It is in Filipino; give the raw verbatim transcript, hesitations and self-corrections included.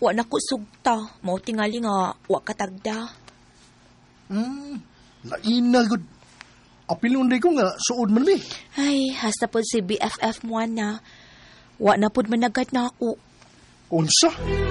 Wa na ko sugta. Mao tingali nga, wa katagda. Hmm, lain na gud. Apilon day ko nga suod man li. Ay, hasta po si B F F mo na. Wa na po managat na ako. Unsa?